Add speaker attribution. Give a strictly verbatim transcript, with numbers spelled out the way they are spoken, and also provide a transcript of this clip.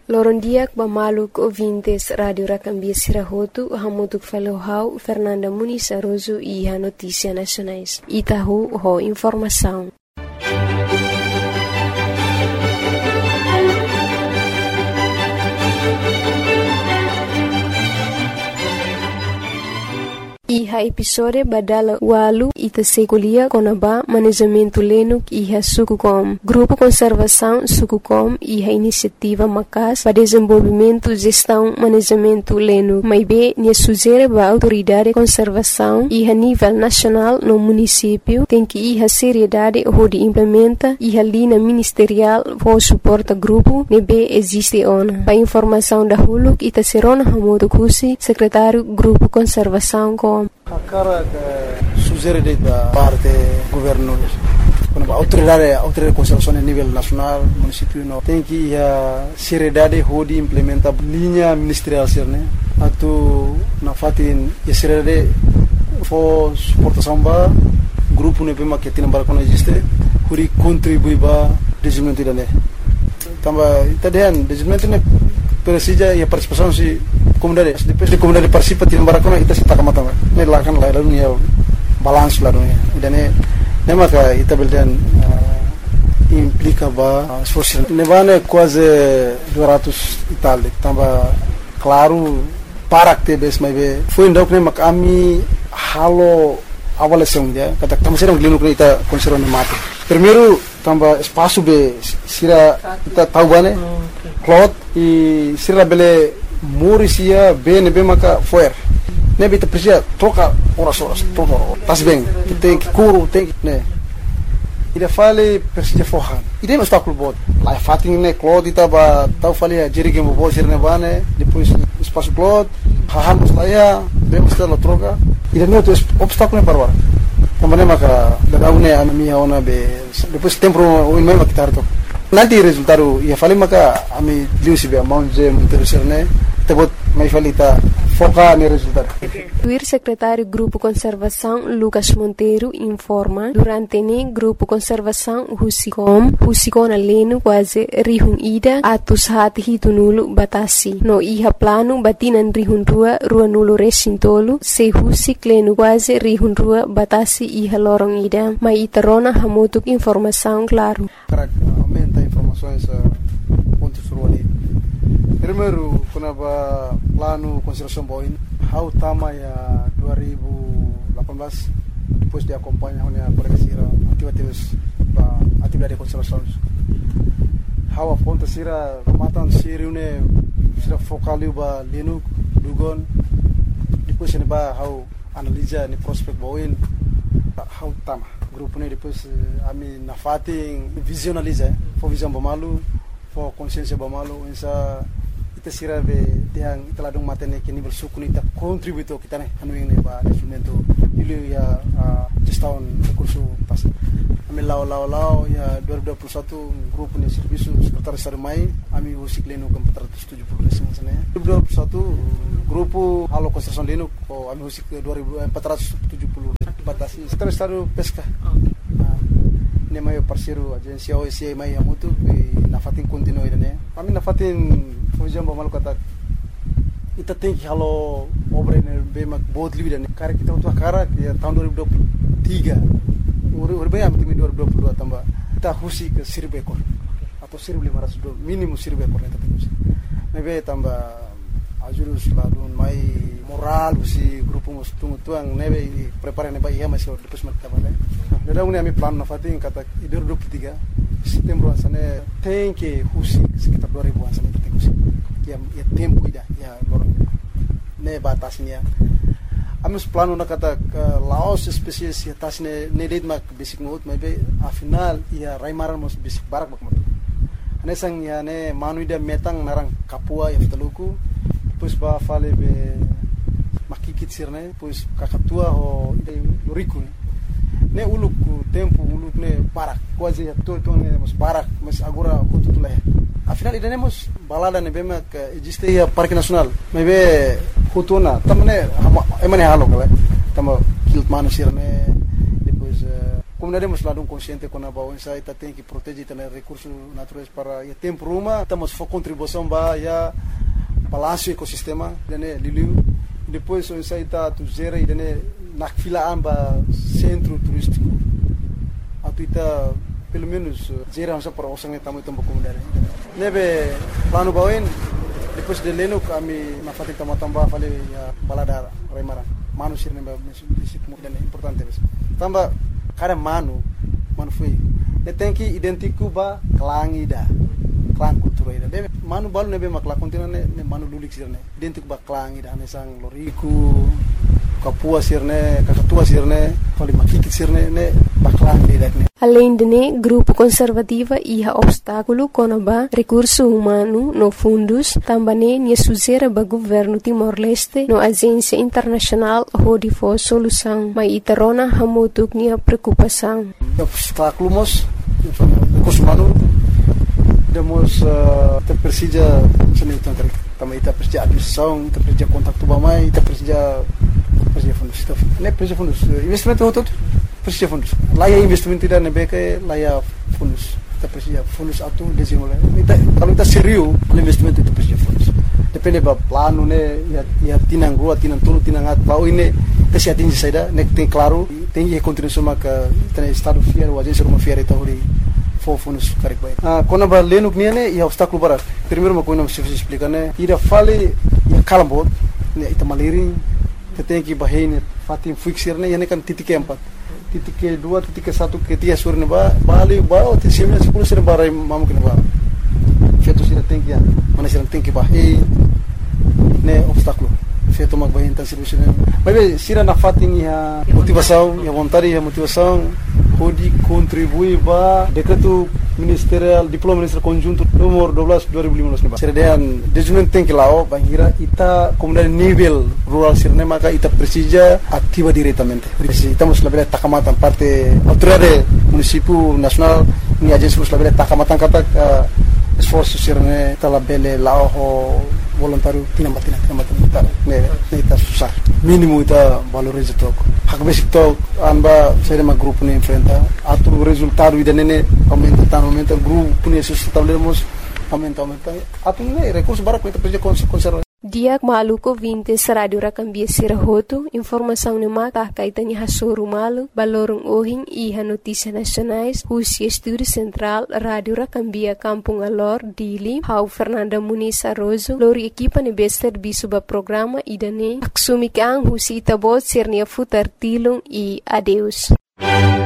Speaker 1: Lorondiak bamaluk ouvintes Radio Racambia Sirahotu, hamutuk falohau Fernanda Muniz Aroso e a Notícia Nacionais. Itahu ho informação. Iha episode badala walu ita sekolia konaba manejamento lenuk iha Sukucom. Grupo Conservação Sukucom iha iniciativa Macas para desenvolvimento, gestão, manejamento lenuk. Maibe nia sugere ba autoridade conservação iha nível nacional no município tem que iha seriedade ho de implementa iha linha ministerial ho suporta grupo nebe existe ona. Pa informação da huluk ita serona hamodo kusi secretário Grupo Conservação com
Speaker 2: A cara que sugere da parte governo, quando a autoridade, a autoridade de conservação a nível nacional, município, não tem que a seriedade de implementar linha ministerial, né? Atu na fatin a seriedade for suportação ba grupo ne pema que tem para existe, huri contribui ba desenvolvimento da né. Tambah tadian desenvolvimento ne persija e a participação se comunidade depois de comunidade participa tim barakona ita sita kamata ne lakan la lalu ya balance la dunia dan ne ne maka ita beldan implica ba esforço ne vane quase duzentos e tal tamba claro para que bes mai be foi ndok ne mak ami halo avaliação dia kata tamo serão glinu que ita conserva ne mate primeiro tamba espaço be sira ita tahu bane cloth e sira bele Morisia bene bem maka foer. Nebe te precisa troca horas horas troca tas bem. Tem que curo tem né. Ida fale precisa forran. Ida não está com bot. Lá fatin né cloth ita ba tau fale a jeri que mo bo sirne bane depois espaço cloth hahan mustaya bem mustaya la troca. Ida não tem obstáculo para agora. Também maka da une a minha ona be depois tempo o mesmo que tarto. Nanti resultado ia fale maka ami liu sibe amount je interesserne tebot mai falita foca no resultado.
Speaker 1: O secretário Grupo Conservação Lucas Monteiro informa durante ne Grupo Conservação Husicom Husicom aleno quase rihun ida atus hati hitunulu batasi no iha plano batinan rihun rua rua nulu resintolu se husik leno quase rihun rua batasi iha lorong ida mai iterona hamutuk informação claro.
Speaker 2: Aumenta informações pontos ruali. Primeiro, quando a plano conservação boin, how tama ya dua ribu lapan belas depois de acompanhar a colega atividades ba atividade de conservação. How a ponta sira matan sira une sira focaliu ba lenu dugon depois ne ba how analisa ni prospect boin how tama grupo ne depois ami na fating visualiza for visão bamalu for consciência bamalu essa ita sira be tiang telah dong matene ke nível suku ita contributo kita ne anu ini ba desenvolvimento ili ya gestão recurso pas ami lao lao lao ya dua ribu dua puluh satu grupo ne serviço sekretaris sarmai ami usik leno ke empat ratus tujuh puluh desa sana dua ribu dua puluh satu grupo halo konstruksi leno ko ami usik empat ratus tujuh puluh batasi sekretaris taru pesca ne mai parceiro agência O S I mai amutu na fatin continue ne ami na fatin fujam bamal kata ita tem que halo obra ne bemak bod livre ne cara kita untuk cara ya tahun dua ribu dua puluh tiga ur bem am timi dua ribu dua puluh dua tambah kita husi ke seribu ekor atau seribu lima ratus minimum seribu ekor ne tapi husi mebe tambah ajurus ladun mai moral husi grupo mus tungu tuang nebe prepare ne ba ia masih depois mata bale dada uni ami plan na fatin kata dua ribu dua puluh tiga setembro asane tem que husi sekitar dua ribu asane tem husi ya ya tempo ida ya lorong ne batasnya amus plano na kata laos spesies ya tasne ne date mak basic mode maybe a final ya raimaran mos basic barak bak matu ane sang ya ne manuida metang narang kapua ya teluku depois ba fale be makikit sirne depois kakatua ho loriku ne uluk tempo uluk ne barak quase ya todo ne mos barak mas agora contu tu leh afinal idanemos balada ne bema que existe ya parque nacional maybe hutuna tamne emane halo kala tamo kilt manu sirne depois comunidade mas lá um consciente com a bau insai tá tem que proteger também recursos naturais para e tempo uma estamos for contribuição ba ya balanço ecossistema dene liliu depois o insai tá tu gera e dene na fila amba centro turístico atuita pelo menos gera essa para os sangue tamu tambo comunidade nebe plano bauin depois de leno kami na fati tamba fale ya balada remara manu sirne ba disipu dan importante bes tamba kada manu manu foi ne tem que identificar ba klangi da klang kultura ida de manu balu nebe makla kontina ne manu lulik sirne identificar ba klangi da ne sang loriku kapua sirne kakatua sirne fale makiki sirne ne ba klangi da ne.
Speaker 1: Além de né, grupo conservativa ia obstáculo conaba recurso humano no fundos, também nia suzera ba governo Timor-Leste no agência internacional hodi for solução, mas itarona hamutuk nia preocupação.
Speaker 2: Obstáculo mos recurso humano demos uh, te precisa seni tentang também te precisa administração, te precisa contato bamai, te precisa precisa fundos, ne precisa fundos, investimento todo precisa fundos. Lá é investimento tidak nebeke, lá é fundos. Kita precisa fundos atu desenvolver. Kalau kita serius, investimento itu precisa fundos. Depende ba plano ne, ya ya tinang rua, tinang tulu, tinang at. Bau ini kasi atingi saida, nek tem claro, tem que contribuição maka tem estado fiel, o agência rumah fiel itu hori for fundos karik baik. Ah, kona ba lenuk nia ne, ya obstáculo barat. Primeiro ma koina mesti explicar ne, ira fale ya kalambot, ne ita maliri, tem que bahine fatim fixir ne, ya ne kan titik empat. Titik ke dua, titik ke satu, ke tiga sur neba, bali bawa tisimnya sepuluh sih neba rai mamu ke neba. Fetu sih tinggi ya, mana sih tinggi bahi, ne obstáculo. Fetu mag bahi intensif sih ne. Mas sih na fating ya motivação, ya vontade, ya motivação, pode contribuir ba decreto ministerial, diploma ministerial conjunto nomor dua belas dua ribu lima belas neba. Serdean desenvolvimento tem que lá, bangira ita comunidade nível rural sirne maka ita precisa ativa diretamente. Estamos labela takamatan parte autoridade município nacional ni agência nos labela takamatan kata esforço sirne talabele lá o voluntário tinamatina tinamatina ne ne ita susah mínimo ita valoriza toco hak basic toco anba saya ma grupo ne enfrenta atu resultado ida nene aumenta tan aumenta grupo ne sustentávelemos aumenta aumenta atu ne recurso bara ko ita precisa conservar.
Speaker 1: Diak maluko vinte radio rakambia sirahoto, informação ne mata kaitanya hasoru malu, balorong ohing iha notícias nacionais, Rusia Estúdio Central, Radio Rakambia Kampung Alor, Dili, Hau Fernanda Muniz Arrozo, lori equipa ne bester bisuba programa idane, aksumikang husita bot sirnia futar tilung e adeus.